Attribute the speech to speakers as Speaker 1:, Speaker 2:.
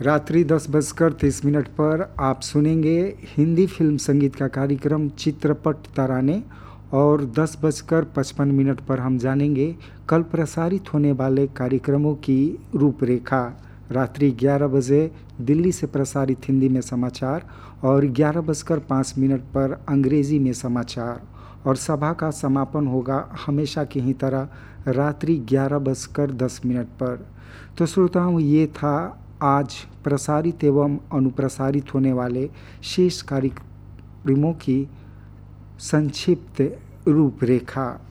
Speaker 1: रात्रि 10:30 पर आप सुनेंगे हिंदी फिल्म संगीत का कार्यक्रम चित्रपट तराने। और 10:55 पर हम जानेंगे कल प्रसारित होने वाले कार्यक्रमों की रूपरेखा। रात्रि 11 बजे दिल्ली से प्रसारित हिंदी में समाचार और 11:05 पर अंग्रेजी में समाचार। और सभा का समापन होगा हमेशा की ही तरह रात्रि 11:10 पर। तो श्रोताओं, ये था आज प्रसारित एवं अनुप्रसारित होने वाले शेष कार्यक्रमों की संक्षिप्त रूपरेखा।